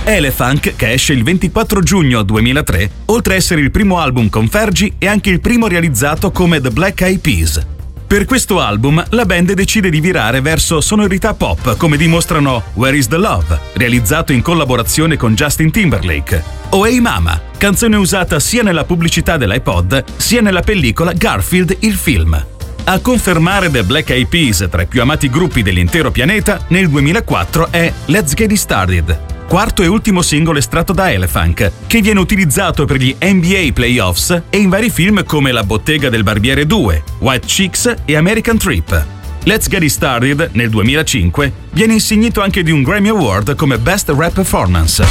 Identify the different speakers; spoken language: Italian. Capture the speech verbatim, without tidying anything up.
Speaker 1: Elefunk, che esce il ventiquattro giugno duemilatré, oltre a essere il primo album con Fergie, è anche il primo realizzato come The Black Eyed Peas. Per questo album la band decide di virare verso sonorità pop, come dimostrano Where is the Love, realizzato in collaborazione con Justin Timberlake, o Hey Mama, canzone usata sia nella pubblicità dell'iPod sia nella pellicola Garfield il film. A confermare The Black Eyed Peas tra i più amati gruppi dell'intero pianeta, nel duemilaquattro è Let's Get It Started, quarto e ultimo singolo estratto da Elefunk, che viene utilizzato per gli N B A Playoffs e in vari film come La bottega del barbiere due, White Chicks e American Trip. Let's Get It Started, nel duemilacinque, viene insignito anche di un Grammy Award come Best Rap Performance.